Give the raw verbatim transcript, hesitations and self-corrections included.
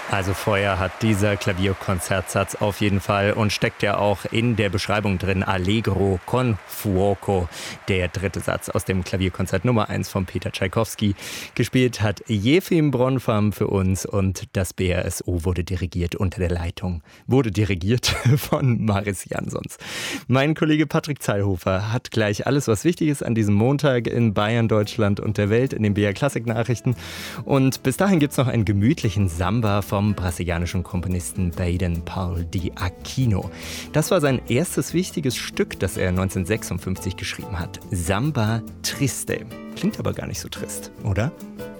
Also Feuer hat dieser Klavierkonzertsatz auf jeden Fall und steckt ja auch in der Beschreibung drin. Allegro con fuoco, der dritte Satz aus dem Klavierkonzert Nummer eins von Peter Tschaikowski. Gespielt hat Jefim Bronfman für uns und das B R S O wurde dirigiert unter der Leitung, wurde dirigiert von Maris Jansons. Mein Kollege Patrick Zeilhofer hat gleich alles, was wichtig ist an diesem Montag in Bayern, Deutschland und der Welt in den B R Klassik Nachrichten. Und bis dahin gibt es noch einen gemütlichen Samba vom brasilianischen Komponisten Baden Powell de Aquino. Das war sein erstes wichtiges Stück, das er neunzehnhundertsechsundfünfzig geschrieben hat. Samba Triste. Klingt aber gar nicht so trist, oder?